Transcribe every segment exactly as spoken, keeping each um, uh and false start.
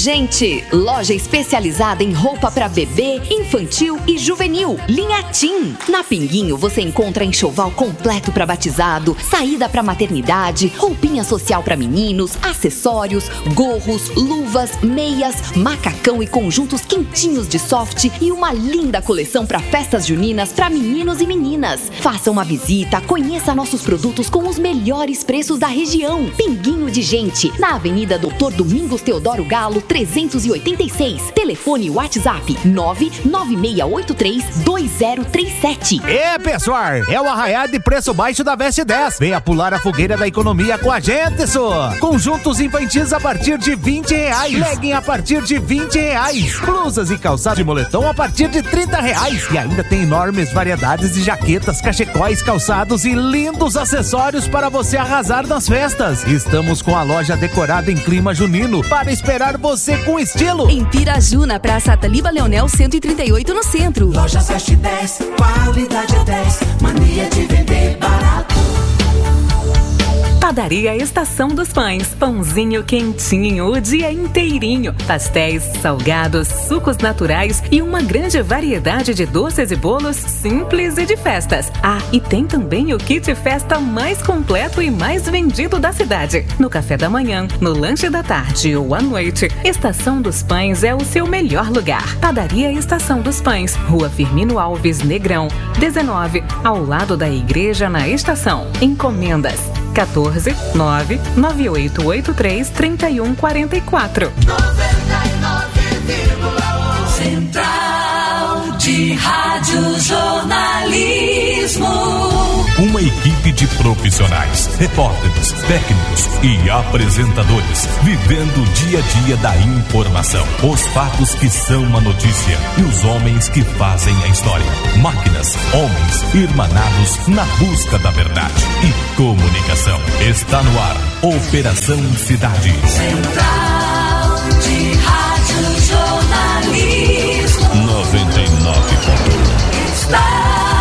Gente, loja especializada em roupa para bebê, infantil e juvenil. Linha Tim. Na Pinguinho você encontra enxoval completo para batizado, saída para maternidade, roupinha social para meninos, acessórios, gorros, luvas, meias, macacão e conjuntos quentinhos de soft e uma linda coleção para festas juninas para meninos e meninas. Faça uma visita, conheça nossos produtos com os melhores preços da região. Pinguinho de Gente, na Avenida Doutor Domingos Teodoro Galo, trezentos e oitenta e seis. Telefone WhatsApp nove nove seis oito três dois zero três sete. É, pessoal, é o arraiado de preço baixo da Veste dez. Venha pular a fogueira da economia com a gente, só. Conjuntos infantis a partir de vinte reais. Legging a partir de vinte reais. Blusas e calçados de moletom a partir de trinta reais. E ainda tem enormes variedades de jaquetas, cachecóis, calçados e lindos acessórios para você arrasar nas festas. Estamos com a loja decorada em clima junino para esperar você com estilo. Em Piraju, na Praça Taliba Leonel cento e trinta e oito, no centro. Lojas Veste dez, qualidade é dez, mania de vender barato. Padaria Estação dos Pães, pãozinho quentinho o dia inteirinho, pastéis, salgados, sucos naturais e uma grande variedade de doces e bolos simples e de festas. Ah, e tem também o kit festa mais completo e mais vendido da cidade. No café da manhã, no lanche da tarde ou à noite, Estação dos Pães é o seu melhor lugar. Padaria Estação dos Pães, Rua Firmino Alves Negrão, dezenove, ao lado da igreja na estação. Encomendas quatorze nove nove oito oito três três um quatro quatro. noventa e nove vírgula um Central de Rádio Jornalismo. Uma equipe de profissionais, repórteres, técnicos e apresentadores, vivendo o dia a dia da informação. Os fatos que são uma notícia e os homens que fazem a história. Máquinas, homens, irmanados na busca da verdade e comunicação. Está no ar, Operação Cidade. Central de Rádio Jornalismo. noventa e nove ponto um. Está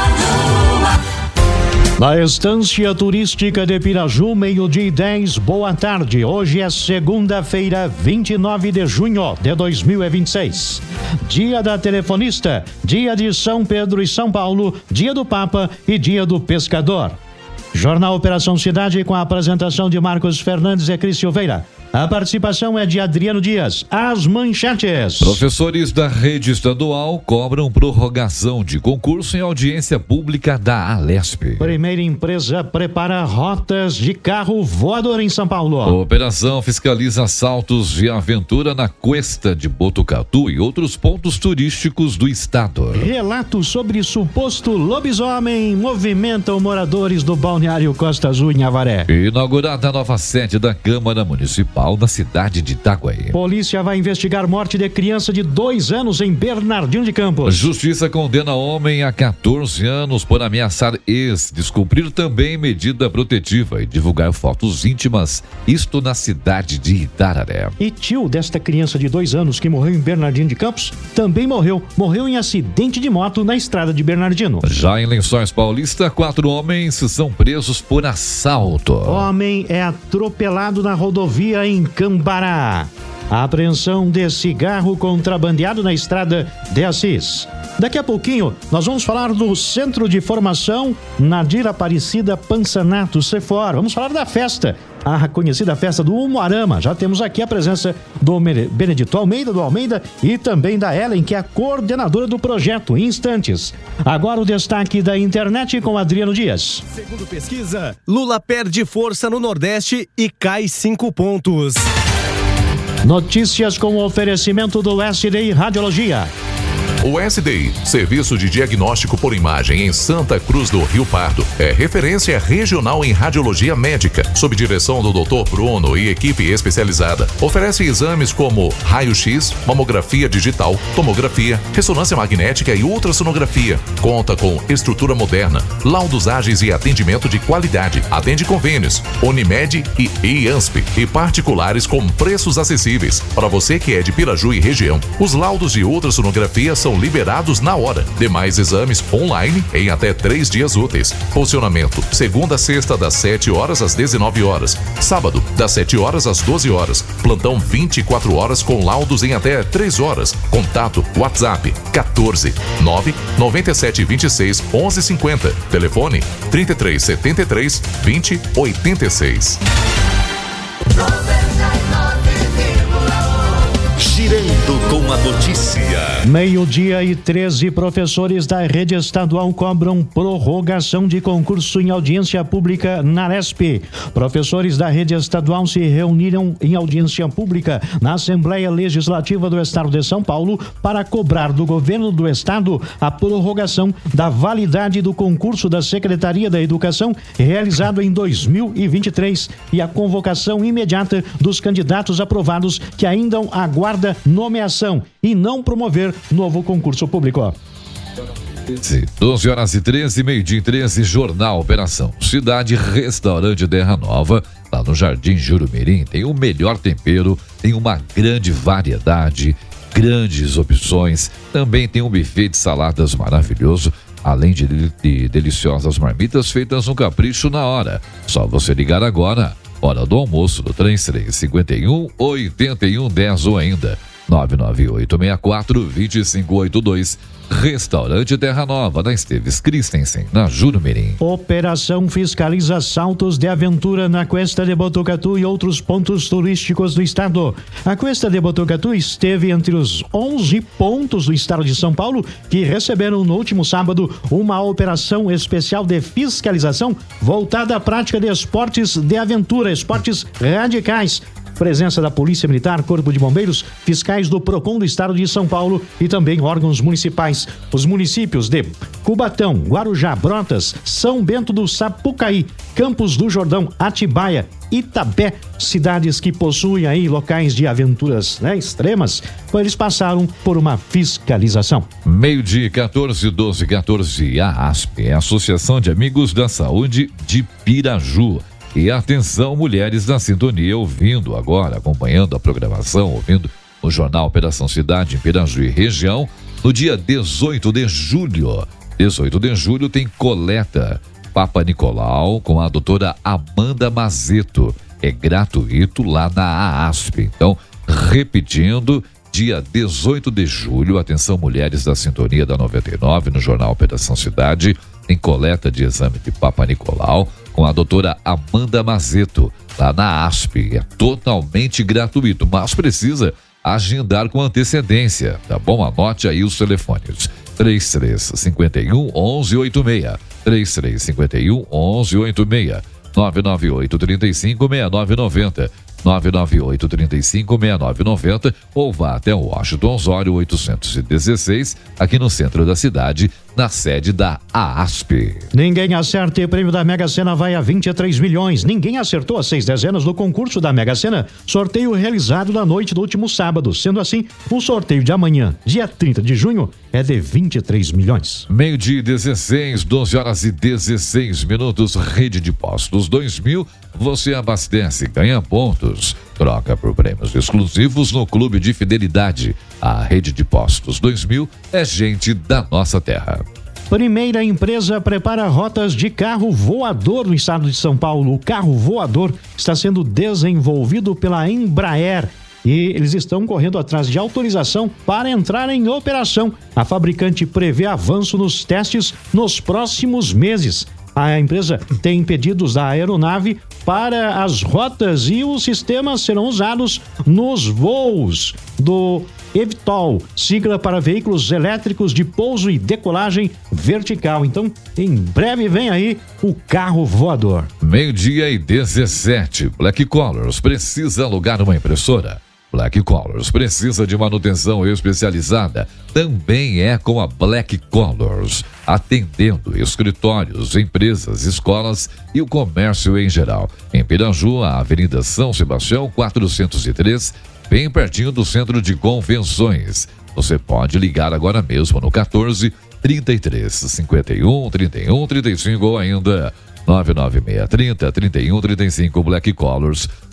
no ar. Na Estância Turística de Piraju, meio-dia e dez, boa tarde. Hoje é segunda-feira, vinte e nove de junho de dois mil e vinte e seis. Dia da Telefonista, dia de São Pedro e São Paulo, dia do Papa e dia do Pescador. Jornal Operação Cidade com a apresentação de Marcos Fernandes e Cris Silveira. A participação é de Adriano Dias. As manchetes. Professores da rede estadual cobram prorrogação de concurso em audiência pública da Alesp. Primeira empresa prepara rotas de carro voador em São Paulo. A operação fiscaliza assaltos de aventura na Cuesta de Botucatu e outros pontos turísticos do estado. Relato sobre suposto lobisomem movimentam moradores do balneário Costa Azul em Avaré. Inaugurada a nova sede da Câmara Municipal na cidade de Itaguaí. Polícia vai investigar morte de criança de dois anos em Bernardino de Campos. Justiça condena homem a quatorze anos por ameaçar ex, descumprir também medida protetiva e divulgar fotos íntimas, isto na cidade de Itararé. E tio desta criança de dois anos que morreu em Bernardino de Campos também morreu. Morreu em acidente de moto na estrada de Bernardino. Já em Lençóis Paulista, quatro homens são presos por assalto. Homem é atropelado na rodovia em Cambará. A apreensão de cigarro contrabandeado na estrada de Assis. Daqui a pouquinho nós vamos falar do Centro de Formação Nadir Aparecida Pansanato Cefor. Vamos falar da festa, a conhecida festa do Umuarama. Já temos aqui a presença do Benedito Almeida, do Almeida, e também da Ellen, que é a coordenadora do projeto, em instantes. Agora o destaque da internet com Adriano Dias. Segundo pesquisa, Lula perde força no Nordeste e cai cinco pontos. Notícias com o oferecimento do S D I Radiologia. O S D I, Serviço de Diagnóstico por Imagem em Santa Cruz do Rio Pardo, é referência regional em radiologia médica, sob direção do doutor Bruno e equipe especializada. Oferece exames como raio-x, mamografia digital, tomografia, ressonância magnética e ultrassonografia. Conta com estrutura moderna, laudos ágeis e atendimento de qualidade. Atende convênios, Unimed e IANSP e particulares com preços acessíveis. Para você que é de Piraju e região, os laudos de ultrassonografia são são liberados na hora. Demais exames online em até três dias úteis. Funcionamento segunda a sexta das sete horas às dezenove horas. Sábado das sete horas às doze horas. Plantão vinte e quatro horas com laudos em até três horas. Contato WhatsApp quatorze nove noventa e sete vinte e seis onze cinquenta. Telefone trinta e três setenta e três vinte oitenta e seis. Girando com a notícia. Meio-dia e treze, professores da rede estadual cobram prorrogação de concurso em audiência pública na Lesp. Professores da rede estadual se reuniram em audiência pública na Assembleia Legislativa do Estado de São Paulo para cobrar do governo do estado a prorrogação da validade do concurso da Secretaria da Educação realizado em dois mil e vinte e três e a convocação imediata dos candidatos aprovados que ainda aguarda nomeação e não promover novo concurso público. doze horas e treze, meio-dia e treze, Jornal Operação Cidade, Restaurante Terra Nova, lá no Jardim Jurumirim, tem o melhor tempero, tem uma grande variedade, grandes opções, também tem um buffet de saladas maravilhoso, além de, de deliciosas marmitas feitas no capricho na hora. Só você ligar agora, hora do almoço, no três três cinco um, oito um um zero ou ainda nove nove oito seis quatro dois cinco oito dois. Restaurante Terra Nova, na Esteves Christensen, na Jurumirim. Operação fiscaliza assaltos de aventura na Cuesta de Botucatu e outros pontos turísticos do estado. A Cuesta de Botucatu esteve entre os onze pontos do estado de São Paulo que receberam no último sábado uma operação especial de fiscalização voltada à prática de esportes de aventura, esportes radicais. Presença da Polícia Militar, Corpo de Bombeiros, fiscais do Procon do Estado de São Paulo e também órgãos municipais. Os municípios de Cubatão, Guarujá, Brotas, São Bento do Sapucaí, Campos do Jordão, Atibaia, Itabé, cidades que possuem aí locais de aventuras, né, extremas, eles passaram por uma fiscalização. Meio-dia, quatorze, doze, quatorze, a ASP, a Associação de Amigos da Saúde de Piraju. E atenção, mulheres na sintonia, ouvindo agora, acompanhando a programação, ouvindo o Jornal Operação Cidade em Piraju e região, no dia dezoito de julho. dezoito de julho tem coleta Papa Nicolau com a doutora Amanda Mazeto. É gratuito lá na ASP. Então, repetindo, dia dezoito de julho, atenção, mulheres da sintonia da noventa e nove, no Jornal Operação Cidade, tem coleta de exame de Papa Nicolau com a doutora Amanda Mazeto, lá na ASP. É totalmente gratuito, mas precisa agendar com antecedência, tá bom? Anote aí os telefones. três três cinco um, onze oito seis, três três cinco um, onze oito seis, nove nove oito, três cinco, seis nove nove zero, nove nove oito, três cinco, seis nove nove zero, ou vá até o Washington Osório oitocentos e dezesseis, aqui no centro da cidade, na sede da ASP. Ninguém acerta e prêmio da Mega Sena vai a vinte e três milhões. Ninguém acertou as seis dezenas do concurso da Mega Sena, sorteio realizado na noite do último sábado. Sendo assim, o sorteio de amanhã, dia trinta de junho, é de vinte e três milhões. Meio-dia e dezesseis, doze horas e dezesseis minutos, Rede de Postos dois mil, você abastece, ganha pontos, troca por prêmios exclusivos no Clube de Fidelidade. A Rede de Postos dois mil é gente da nossa terra. Primeira empresa prepara rotas de carro voador no estado de São Paulo. O carro voador está sendo desenvolvido pela Embraer e eles estão correndo atrás de autorização para entrar em operação. A fabricante prevê avanço nos testes nos próximos meses. A empresa tem pedidos da aeronave para as rotas e os sistemas serão usados nos voos do eVTOL, sigla para veículos elétricos de pouso e decolagem vertical. Então, em breve vem aí o carro voador. Meio-dia e dezessete, Black Colors precisa alugar uma impressora? Black Colors precisa de manutenção especializada? Também é com a Black Colors, atendendo escritórios, empresas, escolas e o comércio em geral. Em Piraju, a Avenida São Sebastião, quatrocentos e três, bem pertinho do Centro de Convenções. Você pode ligar agora mesmo no quatorze, trinta e três, cinquenta e um, trinta e um, trinta e cinco ou ainda nove nove seis, trinta, trinta e um, trinta e cinco. Black Colors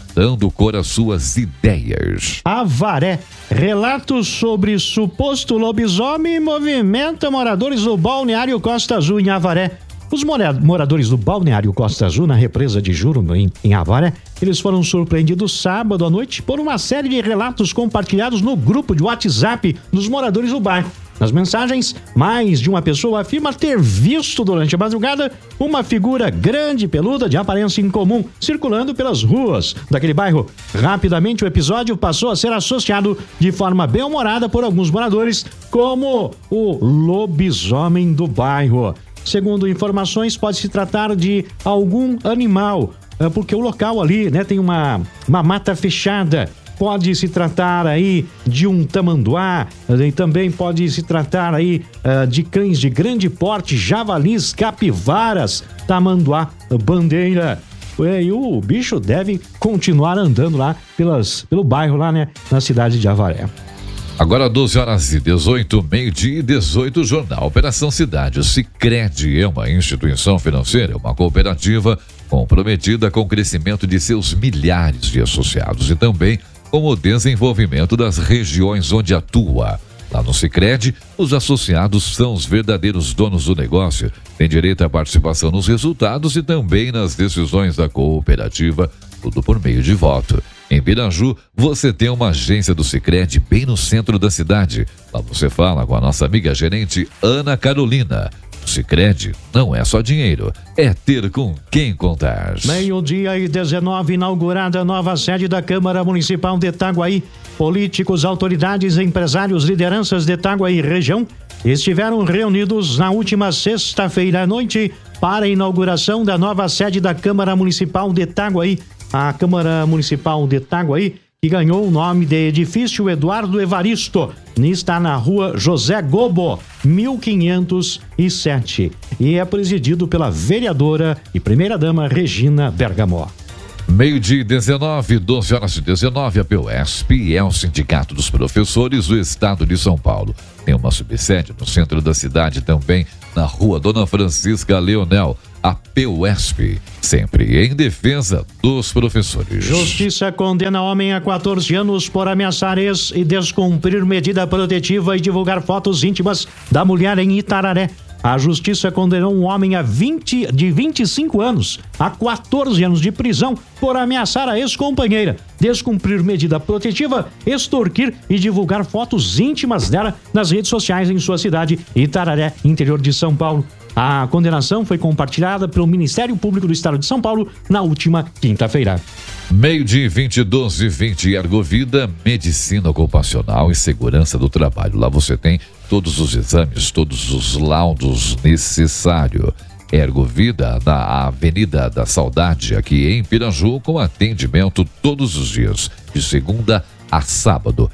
dando cor às suas ideias. Avaré. Relatos sobre suposto lobisomem movimenta moradores do Balneário Costa Azul em Avaré. Os moradores do Balneário Costa Azul, na represa de Juruma, em, em Avaré, eles foram surpreendidos sábado à noite por uma série de relatos compartilhados no grupo de WhatsApp dos moradores do bairro. Nas mensagens, mais de uma pessoa afirma ter visto durante a madrugada uma figura grande e peluda de aparência incomum circulando pelas ruas daquele bairro. Rapidamente o episódio passou a ser associado de forma bem-humorada por alguns moradores como o lobisomem do bairro. Segundo informações, pode se tratar de algum animal, porque o local ali, né, tem uma, uma mata fechada. Pode se tratar aí de um tamanduá, e também pode se tratar aí uh, de cães de grande porte, javalis, capivaras, tamanduá, bandeira. E o bicho deve continuar andando lá pelas, pelo bairro lá, né, na cidade de Avaré. Agora doze horas e dezoito, meio-dia e dezoito, Jornal Operação Cidade. O Sicredi é uma instituição financeira, uma cooperativa comprometida com o crescimento de seus milhares de associados e também com o desenvolvimento das regiões onde atua. Lá no Sicredi, os associados são os verdadeiros donos do negócio, têm direito à participação nos resultados e também nas decisões da cooperativa, tudo por meio de voto. Em Piraju, você tem uma agência do Sicredi bem no centro da cidade. Lá você fala com a nossa amiga gerente Ana Carolina. O Sicredi não é só dinheiro, é ter com quem contar. Meio-dia e dezenove, inaugurada a nova sede da Câmara Municipal de Itaguaí. Políticos, autoridades, empresários, lideranças de Itaguaí e região estiveram reunidos na última sexta-feira à noite para a inauguração da nova sede da Câmara Municipal de Itaguaí. A Câmara Municipal de Itaguaí, que ganhou o nome de Edifício Eduardo Evaristo, está na rua José Gobo, mil quinhentos e sete, e é presidido pela vereadora e primeira-dama Regina Bergamó. Meio-dia e dezenove, doze horas e dezenove, a PUESP é o Sindicato dos Professores do Estado de São Paulo. Tem uma subsede no centro da cidade também, na rua Dona Francisca Leonel. A PUESP, sempre em defesa dos professores. Justiça condena homem a quatorze anos por ameaçar ex e descumprir medida protetiva e divulgar fotos íntimas da mulher em Itararé. A justiça condenou um homem a vinte, de vinte e cinco anos a quatorze anos de prisão por ameaçar a ex-companheira, descumprir medida protetiva, extorquir e divulgar fotos íntimas dela nas redes sociais em sua cidade, Itararé, interior de São Paulo. A condenação foi compartilhada pelo Ministério Público do Estado de São Paulo na última quinta-feira. Meio-dia e vinte, doze e vinte, Ergovida, medicina ocupacional e segurança do trabalho. Lá você tem todos os exames, todos os laudos necessários. Ergovida, na Avenida da Saudade, aqui em Piraju, com atendimento todos os dias, de segunda a sábado.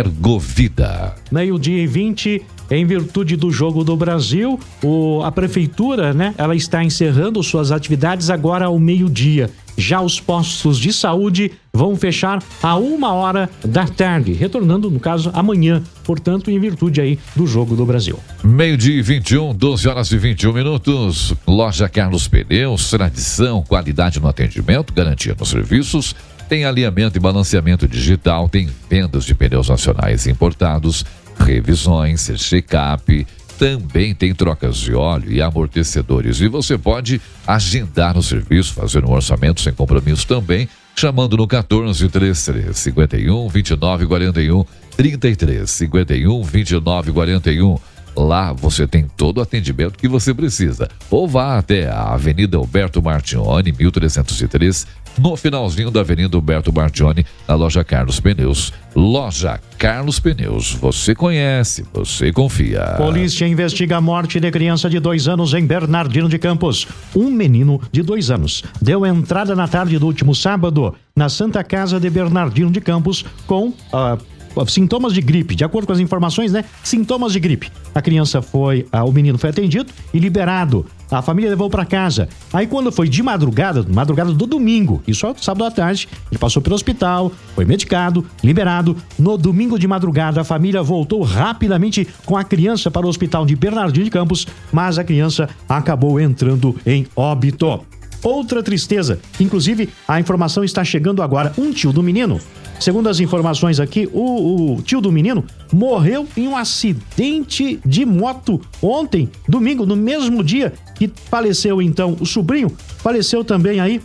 Ergovida. Meio-dia e vinte, em virtude do Jogo do Brasil, o, a prefeitura, né, ela está encerrando suas atividades agora ao meio-dia. Já os postos de saúde vão fechar a uma hora da tarde, retornando, no caso, amanhã, portanto, em virtude aí do Jogo do Brasil. Meio-dia e vinte e um, doze horas e vinte e um minutos. Loja Carlos Pneus, tradição, qualidade no atendimento, garantia nos serviços. Tem alinhamento e balanceamento digital, tem vendas de pneus nacionais importados, revisões, check-up, também tem trocas de óleo e amortecedores. E você pode agendar o serviço, fazer um orçamento sem compromisso também, chamando no quatorze, trinta e três, cinquenta e um, vinte e nove, quarenta e um, trinta e três, cinquenta e um, vinte e nove, quarenta e um. Lá você tem todo o atendimento que você precisa. Ou vá até a Avenida Alberto Martione, mil trezentos e três, no finalzinho da Avenida Alberto Martione, na loja Carlos Pneus. Loja Carlos Pneus, você conhece, você confia. Polícia investiga a morte de criança de dois anos em Bernardino de Campos. Um menino de dois anos deu entrada na tarde do último sábado na Santa Casa de Bernardino de Campos com a uh, sintomas de gripe, de acordo com as informações, né? Sintomas de gripe. A criança foi, ah, o menino foi atendido e liberado. A família levou para casa. Aí quando foi de madrugada, madrugada do domingo, isso é sábado à tarde, ele passou pelo hospital, foi medicado, liberado. No domingo de madrugada, a família voltou rapidamente com a criança para o hospital de Bernardino de Campos, mas a criança acabou entrando em óbito. outra tristeza. Inclusive, a informação está chegando agora. Um tio do menino, segundo as informações aqui, o, o tio do menino morreu em um acidente de moto ontem, domingo, no mesmo dia que faleceu então o sobrinho. Faleceu também aí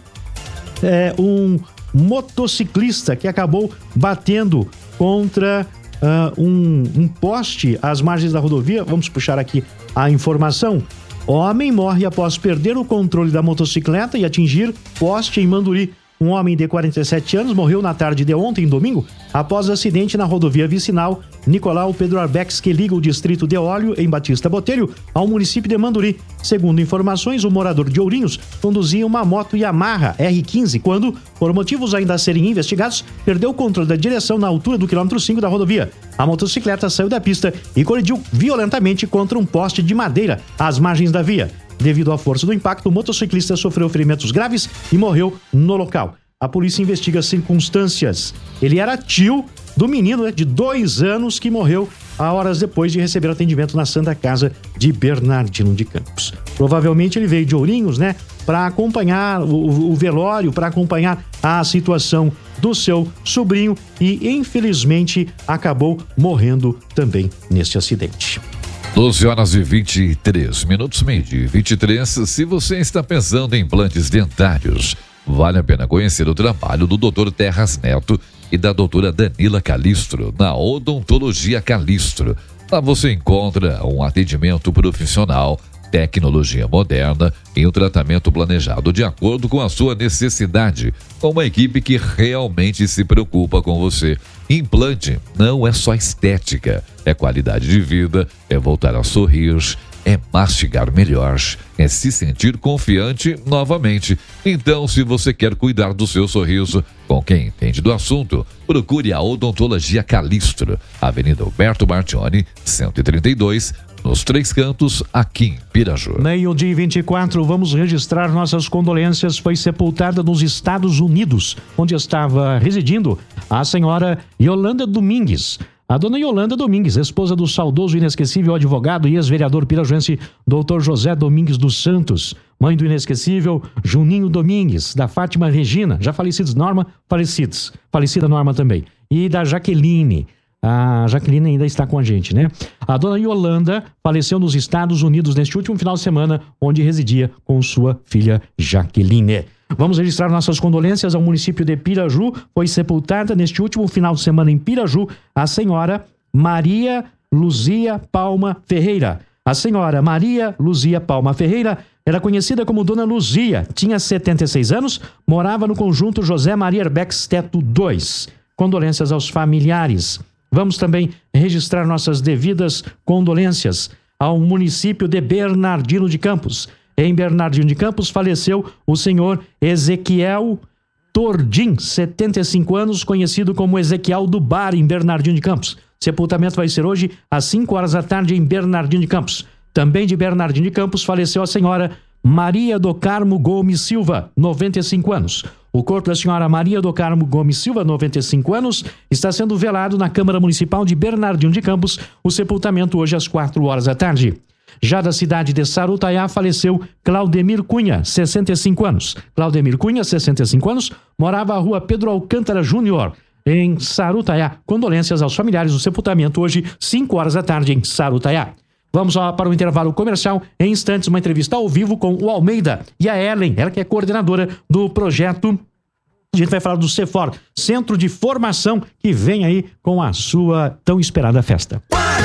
é, um motociclista que acabou batendo contra uh, um, um poste às margens da rodovia. Vamos puxar aqui a informação. Homem morre após perder o controle da motocicleta e atingir poste em Manduri. Um homem de quarenta e sete anos morreu na tarde de ontem, domingo, após acidente na rodovia vicinal Nicolau Pedro Arbex, que liga o distrito de Óleo, em Batista Botelho, ao município de Manduri. Segundo informações, o morador de Ourinhos conduzia uma moto Yamaha R quinze quando, por motivos ainda a serem investigados, perdeu o controle da direção na altura do quilômetro cinco da rodovia. A motocicleta saiu da pista e colidiu violentamente contra um poste de madeira às margens da via. Devido à força do impacto, o motociclista sofreu ferimentos graves e morreu no local. A polícia investiga as circunstâncias. Ele era tio do menino, né, de dois anos que morreu a horas depois de receber atendimento na Santa Casa de Bernardino de Campos. Provavelmente ele veio de Ourinhos, né, para acompanhar o, o velório, para acompanhar a situação do seu sobrinho e, infelizmente, acabou morrendo também neste acidente. doze horas e vinte e três minutos, meio-dia vinte e três. Se você está pensando em implantes dentários, vale a pena conhecer o trabalho do doutor Terras Neto e da doutora Danila Calistro, na Odontologia Calistro. Lá você encontra um atendimento profissional, tecnologia moderna e um tratamento planejado de acordo com a sua necessidade, com uma equipe que realmente se preocupa com você. Implante não é só estética, é qualidade de vida, é voltar a sorrir, é mastigar melhor, é se sentir confiante novamente. Então, se você quer cuidar do seu sorriso com quem entende do assunto, procure a Odontologia Calistro, Avenida Alberto Martione, cento e trinta e dois, nos Três Cantos, aqui em Piraju. Meio-dia vinte e quatro, vamos registrar nossas condolências. Foi sepultada nos Estados Unidos, onde estava residindo a senhora Yolanda Domingues. A dona Yolanda Domingues, esposa do saudoso e inesquecível advogado e ex-vereador pirajuense doutor José Domingues dos Santos, mãe do inesquecível Juninho Domingues, da Fátima Regina, já falecidos Norma, falecidos, falecida Norma também, e da Jaqueline. A Jaqueline ainda está com a gente, né? A dona Yolanda faleceu nos Estados Unidos neste último final de semana, onde residia com sua filha Jaqueline. Vamos registrar nossas condolências ao município de Piraju. Foi sepultada neste último final de semana em Piraju a senhora Maria Luzia Palma Ferreira. A senhora Maria Luzia Palma Ferreira era conhecida como Dona Luzia, tinha setenta e seis anos, morava no conjunto José Maria Herbex Teto dois. Condolências aos familiares. Vamos também registrar nossas devidas condolências ao município de Bernardino de Campos. Em Bernardino de Campos faleceu o senhor Ezequiel Tordim, setenta e cinco anos, conhecido como Ezequiel do Bar, em Bernardino de Campos. Sepultamento vai ser hoje às cinco horas da tarde em Bernardino de Campos. Também de Bernardino de Campos faleceu a senhora Maria do Carmo Gomes Silva, noventa e cinco anos. O corpo da senhora Maria do Carmo Gomes Silva, noventa e cinco anos, está sendo velado na Câmara Municipal de Bernardino de Campos. O sepultamento hoje às quatro horas da tarde. Já da cidade de Sarutaiá faleceu Claudemir Cunha, sessenta e cinco anos. Claudemir Cunha, sessenta e cinco anos, morava à rua Pedro Alcântara Júnior, em Sarutaiá. Condolências aos familiares do sepultamento hoje, cinco horas da tarde, em Sarutaiá. Vamos lá para o intervalo comercial. Em instantes, uma entrevista ao vivo com o Almeida e a Ellen, ela que é coordenadora do projeto. A gente vai falar do CEFOR, Centro de Formação, que vem aí com a sua tão esperada festa.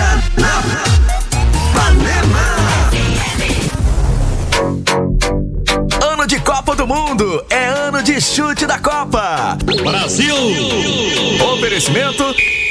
Ano de Copa do Mundo é ano de chute da Copa. Brasil! Oferecimento